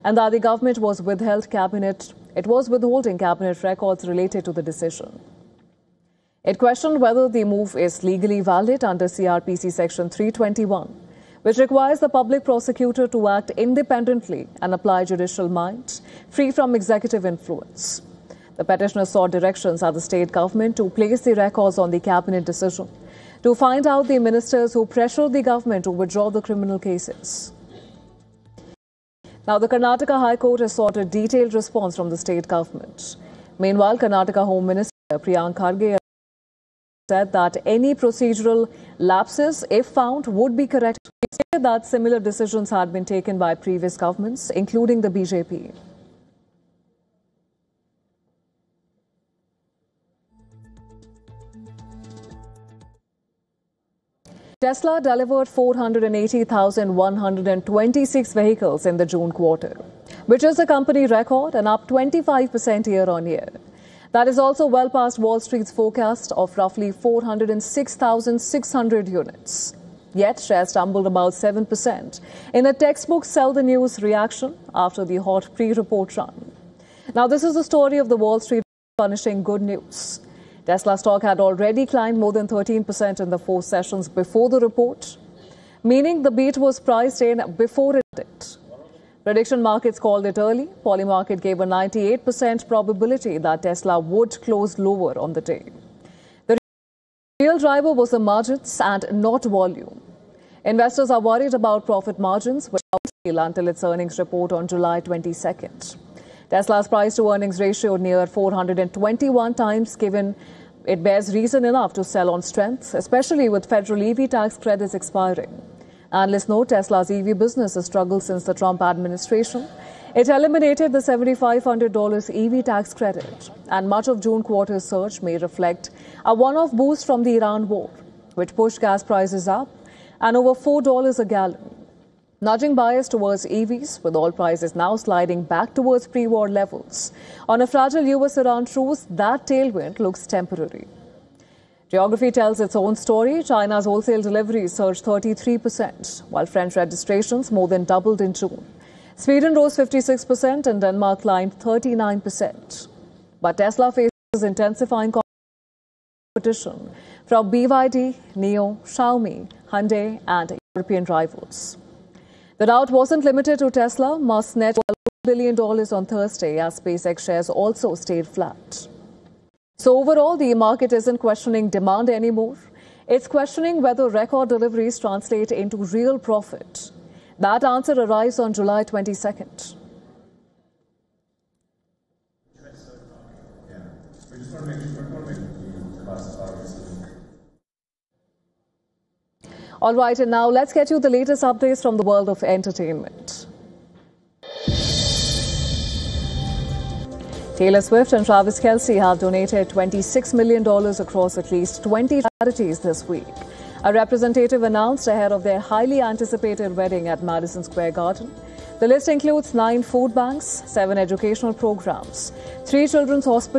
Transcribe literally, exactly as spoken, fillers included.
and that the government was withheld cabinet, it was withholding cabinet records related to the decision. It questioned whether the move is legally valid under C R P C Section three twenty-one, which requires the public prosecutor to act independently and apply judicial might, free from executive influence. The petitioner sought directions at the state government to place the records on the cabinet decision to find out the ministers who pressured the government to withdraw the criminal cases. Now, the Karnataka High Court has sought a detailed response from the state government. Meanwhile, Karnataka Home Minister Priyank Kharge said that any procedural lapses, if found, would be corrected. He said that similar decisions had been taken by previous governments, including the B J P. Tesla delivered four hundred eighty thousand one hundred twenty-six vehicles in the June quarter, which is a company record and up twenty-five percent year on year. That is also well past Wall Street's forecast of roughly four hundred six thousand six hundred units. Yet, shares stumbled about seven percent in a textbook sell the news reaction after the hot pre-report run. Now, this is the story of the Wall Street punishing good news. Tesla stock had already climbed more than thirteen percent in the four sessions before the report, meaning the beat was priced in before it did. Prediction markets called it early. Polymarket gave a ninety-eight percent probability that Tesla would close lower on the day. The real driver was the margins and not volume. Investors are worried about profit margins, which will fail until its earnings report on July twenty-second. Tesla's price-to-earnings ratio near four hundred twenty-one times, given it bears reason enough to sell on strength, especially with federal E V tax credits expiring. Analysts note Tesla's E V business has struggled since the Trump administration. It eliminated the seven thousand five hundred dollars E V tax credit, and much of June quarter's surge may reflect a one-off boost from the Iran war, which pushed gas prices up and over four dollars a gallon, nudging buyers towards E Vs, with oil prices now sliding back towards pre-war levels. On a fragile U S-Iran truce, that tailwind looks temporary. Geography tells its own story. China's wholesale deliveries surged thirty-three percent, while French registrations more than doubled in June. Sweden rose fifty-six percent and Denmark climbed thirty-nine percent. But Tesla faces intensifying competition from B Y D, NIO, Xiaomi, Hyundai and European rivals. The rout wasn't limited to Tesla. Musk net twelve billion dollars on Thursday as SpaceX shares also stayed flat. So overall, the market isn't questioning demand anymore. It's questioning whether record deliveries translate into real profit. That answer arrives on July twenty-second. All right, and now let's get you the latest updates from the world of entertainment. Taylor Swift and Travis Kelce have donated twenty-six million dollars across at least twenty charities this week. A representative announced ahead of their highly anticipated wedding at Madison Square Garden. The list includes nine food banks, seven educational programs, three children's hospitals,